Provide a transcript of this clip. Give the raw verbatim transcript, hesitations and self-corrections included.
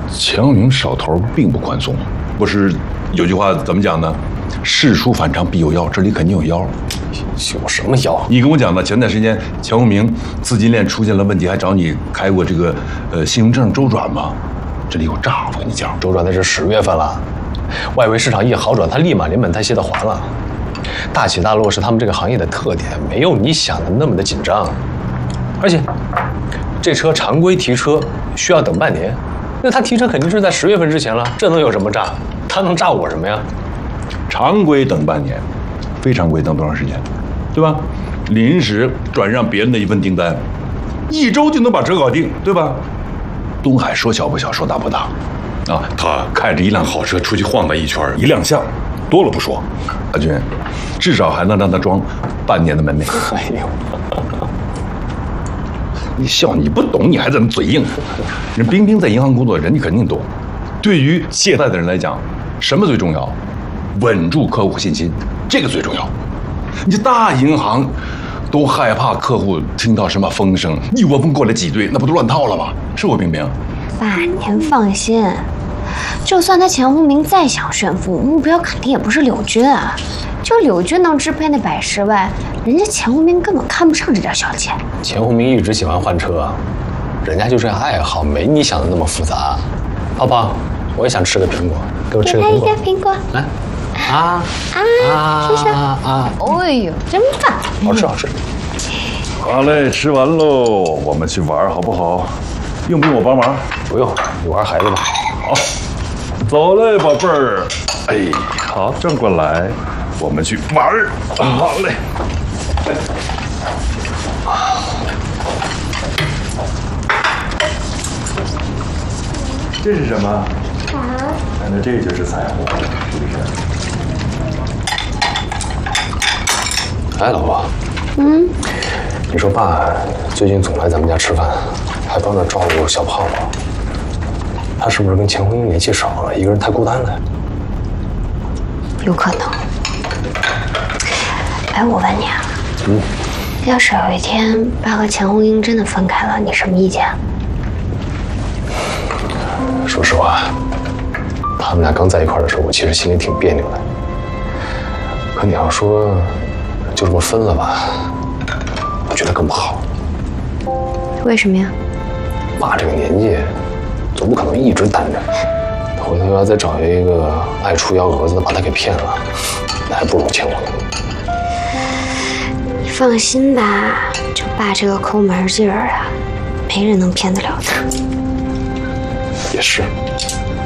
钱永明手头并不宽松，不是有句话怎么讲呢？事出反常必有妖，这里肯定有妖。 有什么妖？ 你跟我讲的，前段时间钱永明资金链出现了问题，还找你开过这个呃信用证周转吗？这里有诈，我跟你讲。 周转的是十月份了，外围市场一好转，他立马连本带息的还了。大起大落是他们这个行业的特点，没有你想的那么的紧张。而且，这车常规提车需要等半年，那他提车肯定是在十月份之前了，这能有什么诈？他能诈我什么呀？ 常规等半年，非常规等多长时间，对吧？临时转让别人的一份订单，一周就能把车搞定，对吧？东海说小不小，说大不大，啊，他开着一辆好车出去晃荡一圈，一亮相，多了不说，阿军，至少还能让他装半年的门面。 哎呦， 你笑，你不懂，你还在那嘴硬。人冰冰在银行工作，人家肯定懂。对于借贷的人来讲，什么最重要？稳住客户信心，这个最重要。你这大银行都害怕客户听到什么风声，一窝蜂过来挤兑，那不都乱套了吗？是不，冰冰？ 爸，您放心，就算他钱洪明再想炫富，目标肯定也不是柳军啊。就柳军能支配那百十万，人家钱洪明根本看不上这点小钱。 钱洪明一直喜欢换车，人家就是爱好，没你想的那么复杂。泡泡，我也想吃个苹果，给我吃个苹果。 给他一个苹果。 来。啊啊！吃吃啊！ 哎呦，真棒！ 好吃好吃。 好嘞，吃完喽，我们去玩好不好？用不用我帮忙？ 不用，你玩孩子吧。 好，走嘞，宝贝儿。哎，好，正过来，我们去玩儿。好嘞。这是什么？ 啊？ 那这就是彩虹，是不是？ 哎，老婆。 嗯。 你说爸最近总来咱们家吃饭，还帮着照顾小泡泡，他是不是跟钱红英联系少了，一个人太孤单了？ 有可能。哎，我问你啊， 嗯， 要是有一天爸和钱红英真的分开了，你什么意见？ 说实话，他们俩刚在一块的时候，我其实心里挺别扭的。可你要说就这么分了吧，我觉得更不好。 为什么呀？ 爸这个年纪，总不可能一直单着。回头要再找一个爱出幺蛾子的把他给骗了，那还不如钱红英。 你放心吧，就爸这个抠门劲儿啊，没人能骗得了他。 也是。